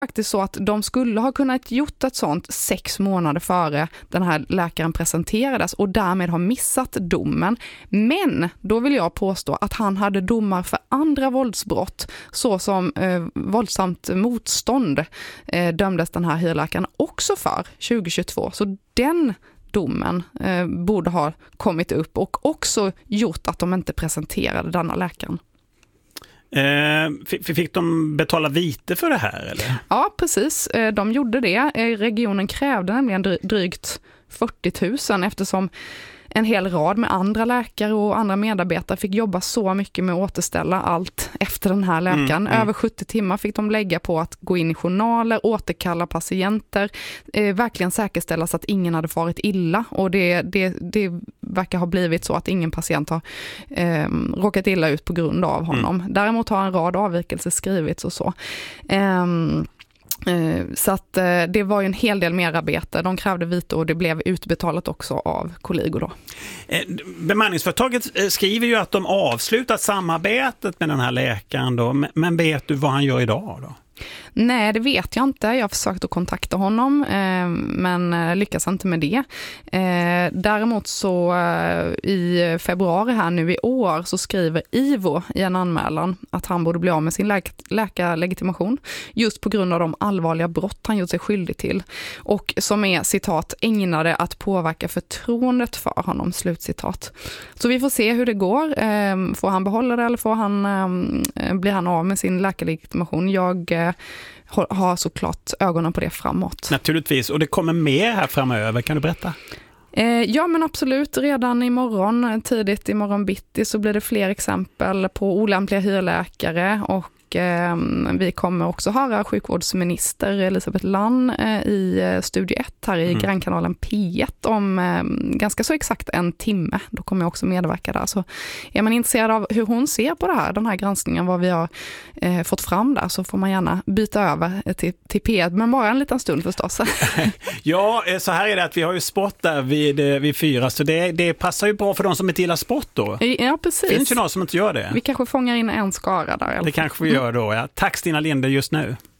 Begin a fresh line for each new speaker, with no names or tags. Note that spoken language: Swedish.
Faktiskt så att de skulle ha kunnat gjort ett sånt 6 månader före den här läkaren presenterades och därmed har missat domen. Men då vill jag påstå att han hade domar för andra våldsbrott, såsom våldsamt motstånd dömdes den här hyrläkaren också för 2022. Så den domen borde ha kommit upp och också gjort att de inte presenterade denna läkaren.
Fick de betala vite för det här eller?
Ja, precis. De gjorde det. Regionen krävde nämligen drygt 40 000 eftersom en hel rad med andra läkare och andra medarbetare fick jobba så mycket med att återställa allt efter den här läkaren. Över 70 timmar fick de lägga på att gå in i journaler, återkalla patienter, verkligen säkerställa så att ingen hade farit illa. Och det verkar ha blivit så att ingen patient har råkat illa ut på grund av honom. Däremot har en rad avvikelser skrivits och så. Så att det var ju en hel del mer arbete. De krävde vite och det blev utbetalat också av kollegor då.
Bemanningsföretaget skriver ju att de avslutat samarbetet med den här läkaren då. Men vet du vad han gör idag då?
Nej, det vet jag inte. Jag har försökt att kontakta honom men lyckas inte med det. Däremot så i februari här nu i år så skriver Ivo i en anmälan att han borde bli av med sin läkarlegitimation just på grund av de allvarliga brott han gjort sig skyldig till och som är, citat, ägnade att påverka förtroendet för honom, slutcitat. Så vi får se hur det går. Får han behålla det eller blir han av med sin läkarlegitimation? Jag har såklart ögonen på det framåt.
Naturligtvis, och det kommer mer här framöver, kan du berätta?
Ja men absolut, redan imorgon, tidigt imorgon bitti så blir det fler exempel på olämpliga hyrläkare och vi kommer också höra sjukvårdsminister Elisabeth Lann i Studio 1 här i grannkanalen P1 om ganska så exakt en timme. Då kommer jag också medverka där. Så är man intresserad av hur hon ser på det här, den här granskningen, vad vi har fått fram där, så får man gärna byta över till P1, men bara en liten stund förstås.
Ja, så här är det att vi har ju sport där vid 4, så det passar ju bra för de som inte gillar sport då.
Ja, precis.
Finns ju någon som inte gör det.
Vi kanske fångar in en skara där.
Det kanske vi gör då, ja. Tack Stina Linde just nu.